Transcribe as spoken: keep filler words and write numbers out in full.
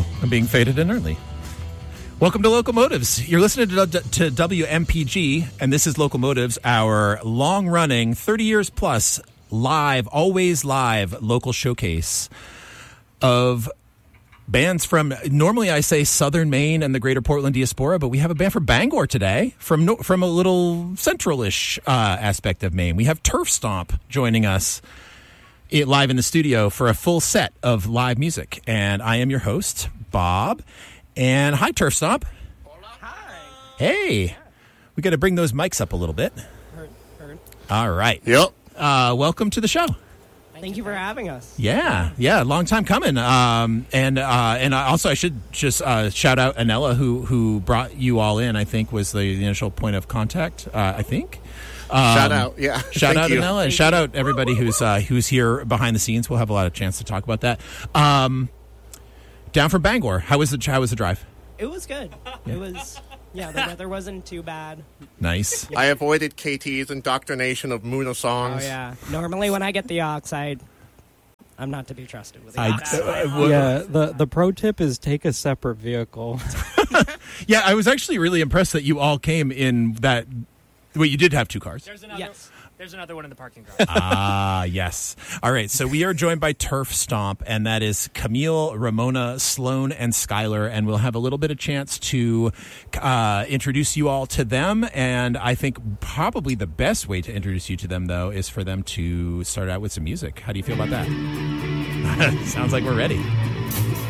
Oh, I'm being faded in early. Welcome to Locomotives. You're listening to, to W M P G, and this is Locomotives, our long-running, thirty years plus, live, always live, local showcase of bands from, normally I say Southern Maine and the greater Portland diaspora, but we have a band from Bangor today, from from a little central-ish uh, aspect of Maine. We have Turf Stomp joining us it, live in the studio for a full set of live music. And I am your host, Bob. And hi, Turf Stomp. Hi. Hey. We got to bring those mics up a little bit. Heard, heard. All right. Yep. Uh, welcome to the show. Thank you for having us. Yeah, yeah, long time coming. Um, and uh, and also, I should just uh, shout out Anella, who who brought you all in. I think was the initial point of contact. Uh, I think. Um, shout out, yeah. Shout Thank out, you. Anella, and shout out everybody who's uh, who's here behind the scenes. We'll have a lot of chance to talk about that. Um, down from Bangor, how was the how was the drive? It was good. Yeah. It was, yeah, the weather wasn't too bad. Nice. I avoided K T's indoctrination of Muna Oh, songs. yeah. Normally when I get the oxide, I'm not to be trusted with the I, oxide. uh, what- Yeah, the the pro tip is take a separate vehicle. yeah, I was actually really impressed that you all came in that. Wait, you did have two cars. There's another. Yes. There's another one in the parking garage. Ah, yes. All right. So we are joined by Turf Stomp, and that is Camille, Ramona, Sloan, and Skylar. And we'll have a little bit of chance to uh, introduce you all to them. And I think probably the best way to introduce you to them, though, is for them to start out with some music. How do you feel about that? Sounds like we're ready.